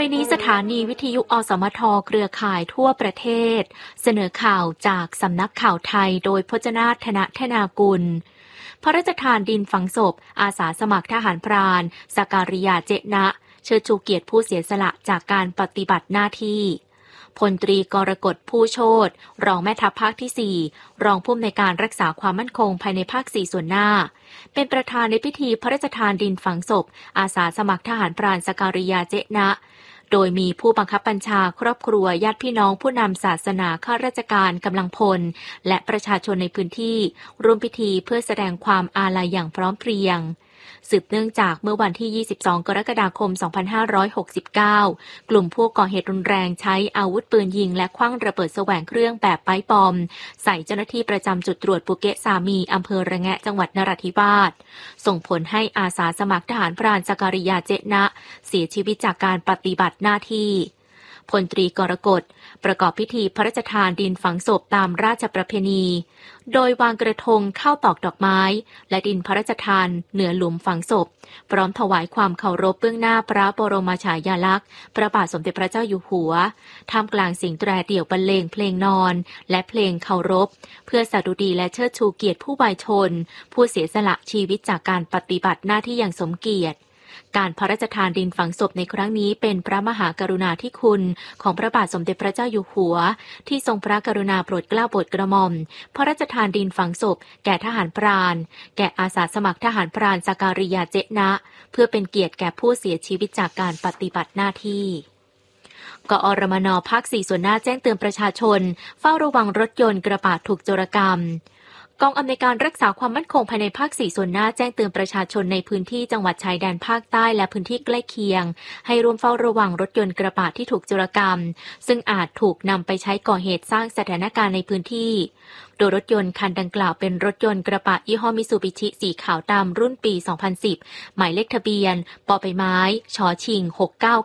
นี้สถานีวิทยุอสมทเครือข่ายทั่วประเทศเสนอข่าวจากสำนักข่าวไทยโดยพจนาถ ธนธนากุลพระราชทานดินฝังศพอาสาสมัครทหารพรานสการิยาเจนะเชิดชูเกียรติผู้เสียสละจากการปฏิบัติหน้าที่พลตรีกรกฎผู้โชติรองแม่ทัพภาคที่4รองผู้อำนวยการรักษาความมั่นคงภายในภาค4ส่วนหน้าเป็นประธานในพิธีพระราชทานดินฝังศพอาสาสมัครทหารพรานสการิยาเจนะโดยมีผู้บังคับบัญชาครอบครัวญาติพี่น้องผู้นำศาสนาข้าราชการกำลังพลและประชาชนในพื้นที่ร่วมพิธีเพื่อแสดงความอาลัยอย่างพร้อมเพรียงสืบเนื่องจากเมื่อวันที่22กรกฎาคม2569กลุ่มผู้ก่อเหตุรุนแรงใช้อาวุธปืนยิงและขว้างระเบิดแสวงเครื่องแบบไป๊บอมใส่เจ้าหน้าที่ประจำจุดตรวจปุเกะสามีอำเภอระแงะจังหวัดนราธิวาสส่งผลให้อาสาสมัครทหารพรานสการิยาเจนะเสียชีวิตจากการปฏิบัติหน้าที่พลตรีกรกฎประกอบพิธีพระราชทานดินฝังศพตามราชประเพณีโดยวางกระทงข้าวตอกดอกไม้และดินพระราชทานเหนือหลุมฝังศพพร้อมถวายความเคารพเบื้องหน้าพระบรมฉายาลักษณ์พระบาทสมเด็จพระเจ้าอยู่หัวท่ามกลางเสียงแตรเดี่ยวบรรเลงเพลงนอนและเพลงเคารพเพื่อสดุดีและเชิดชูเกียรติผู้วายชนผู้เสียสละชีวิตจากการปฏิบัติหน้าที่อย่างสมเกียรติการพระราชทานดินฝังศพในครั้งนี้เป็นพระมหากรุณาธิคุณของพระบาทสมเด็จพระเจ้าอยู่หัวที่ทรงพระกรุณาโปรดเกล้าโปรดกระหม่อมพระราชทานดินฝังศพแก่ทหารพรานแก่อาสาสมัครทหารพรานสการิยาเจนะเพื่อเป็นเกียรติแก่ผู้เสียชีวิตจากการปฏิบัติหน้าที่กอรมน.ภาค4ส่วนหน้าแจ้งเตือนประชาชนเฝ้าระวังรถยนต์กระบะถูกโจรกรรมกองอำนวยการรักษาความมั่นคงภายในภาค4ส่วนหน้าแจ้งเตือนประชาชนในพื้นที่จังหวัดชายแดนภาคใต้และพื้นที่ใกล้เคียงให้ร่วมเฝ้าระวังรถยนต์กระบะที่ถูกโจรกรรมซึ่งอาจถูกนำไปใช้ก่อเหตุสร้างสถานการณ์ในพื้นที่โดยรถยนต์คันดังกล่าวเป็นรถยนต์กระบะยี่ห้อมิตซูบิชิสีขาวดำรุ่นปี 2010 หมายเลขทะเบียนปอใบไม้ชชิง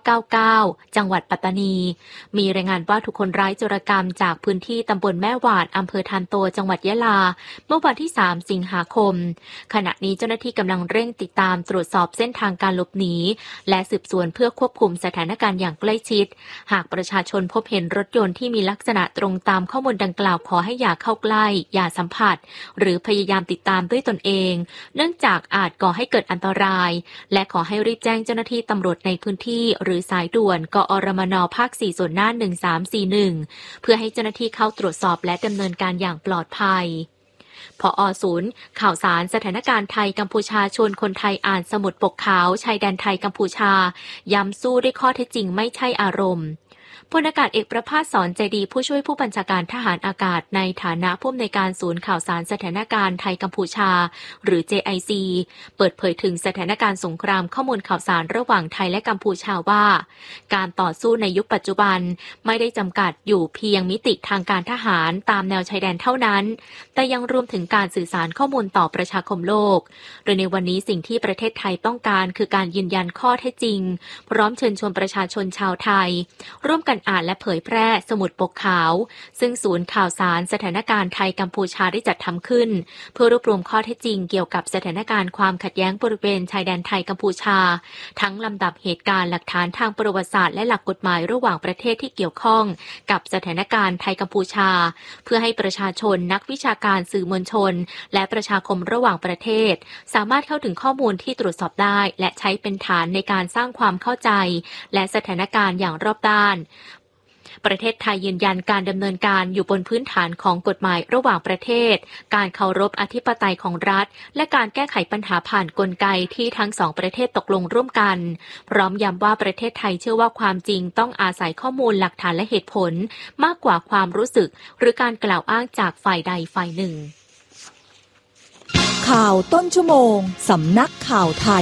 6999 จังหวัดปัตตานีมีรายงานว่าถูกคนร้ายโจรกรรมจากพื้นที่ตำบลแม่หวาดอำเภอทานโตจังหวัดยะลาเมื่อวันที่ 3 สิงหาคมขณะนี้เจ้าหน้าที่กำลังเร่งติดตามตรวจสอบเส้นทางการหลบหนีและสืบสวนเพื่อควบคุมสถานการณ์อย่างใกล้ชิดหากประชาชนพบเห็นรถยนต์ที่มีลักษณะตรงตามข้อมูลดังกล่าวขอให้อย่าเข้าใกล้อย่าสัมผัสหรือพยายามติดตามด้วยตนเองเนื่องจากอาจก่อให้เกิดอันตรายและขอให้รีบแจ้งเจ้าหน้าที่ตำรวจในพื้นที่หรือสายด่วนกอรมน.ภาค4ส่วนหน้า1341เพื่อให้เจ้าหน้าที่เข้าตรวจสอบและดำเนินการอย่างปลอดภัยผอ.ศูนย์ข่าวสารสถานการณ์ไทยกัมพูชาชวนคนไทยอ่านสมุดปกขาวชายแดนไทยกัมพูชาย้ำสู้ด้วยข้อเท็จจริงไม่ใช่อารมณ์พลอากาศเอกประภาสสอนใจดีผู้ช่วยผู้บัญชาการทหารอากาศในฐานะผู้อำนวยการศูนย์ข่าวสารสถานการณ์ไทยกัมพูชาหรือ JIC เปิดเผยถึงสถานการณ์สงครามข้อมูลข่าวสารระหว่างไทยและกัมพูชาว่าการต่อสู้ในยุคปัจจุบันไม่ได้จำกัดอยู่เพียงมิติทางการทหารตามแนวชายแดนเท่านั้นแต่ยังรวมถึงการสื่อสารข้อมูลต่อประชาคมโลกโดยในวันนี้สิ่งที่ประเทศไทยต้องการคือการยืนยันข้อเท็จจริงพร้อมเชิญชวนประชาชนชาวไทยร่วมกันอ่านและเผยแพร่สมุดปกขาวซึ่งศูนย์ข่าวสารสถานการณ์ไทยกัมพูชาได้จัดทำขึ้นเพื่อรวบรวมข้อเท็จจริงเกี่ยวกับสถานการณ์ความขัดแย้งบริเวณชายแดนไทยกัมพูชาทั้งลำดับเหตุการณ์หลักฐานทางประวัติศาสตร์และหลักกฎหมายระหว่างประเทศที่เกี่ยวข้องกับสถานการณ์ไทยกัมพูชาเพื่อให้ประชาชนนักวิชาการสื่อมวลชนและประชาคมระหว่างประเทศสามารถเข้าถึงข้อมูลที่ตรวจสอบได้และใช้เป็นฐานในการสร้างความเข้าใจและสถานการณ์อย่างรอบด้านประเทศไทยยืนยันการดำเนินการอยู่บนพื้นฐานของกฎหมายระหว่างประเทศการเคารพอธิปไตยของรัฐและการแก้ไขปัญหาผ่านกลไกที่ทั้งสองประเทศตกลงร่วมกันพร้อมย้ำว่าประเทศไทยเชื่อว่าความจริงต้องอาศัยข้อมูลหลักฐานและเหตุผลมากกว่าความรู้สึกหรือการกล่าวอ้างจากฝ่ายใดฝ่ายหนึ่งข่าวต้นชั่วโมงสำนักข่าวไทย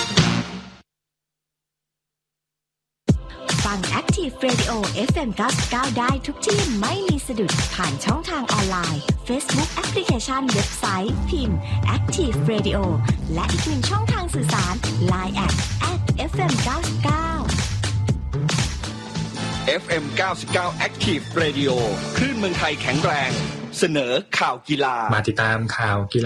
ฟัง Active Radio FM 99ได้ทุกที่ไม่มีสะดุดผ่านช่องทางออนไลน์ Facebook แอปพลิเคชันเว็บไซต์พิมพ์ Active Radio และอีกหนึ่งช่องทางสื่อสาร Line @FM 99 FM 99 Active Radio คลื่นเมืองไทยแข็งแรงเสนอข่าวกีฬามาติดตามข่าวกีฬา